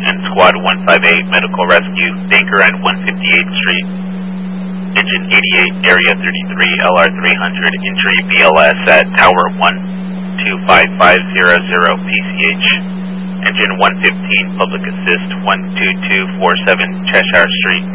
and Squad 158 Medical Rescue, Baker and 158th Street. Engine 88, Area 33, LR 300, injury BLS at Tower 125500 PCH. Engine 115, Public Assist 12247 Cheshire Street.